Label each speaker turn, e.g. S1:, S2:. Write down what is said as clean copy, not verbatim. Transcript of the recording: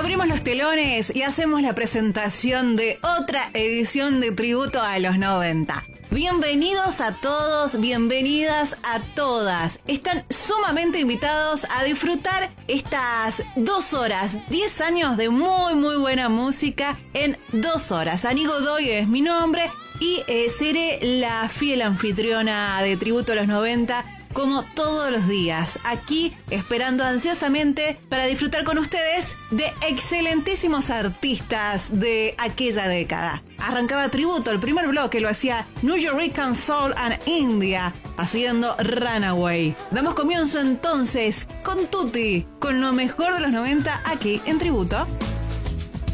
S1: Abrimos los telones y hacemos la presentación de otra edición de Tributo a los 90. Bienvenidos a todos, bienvenidas a todas. Están sumamente invitados a disfrutar estas 2 horas, 10 años de muy buena música en 2 horas. Ani Godoy es mi nombre y seré la fiel anfitriona de Tributo a los 90 como todos los días, aquí esperando ansiosamente para disfrutar con ustedes de excelentísimos artistas de aquella década. Arrancaba Tributo, el primer bloque lo hacía New York Soul and India, haciendo Runaway. Damos comienzo entonces con Tutti, con lo mejor de los 90 aquí en Tributo.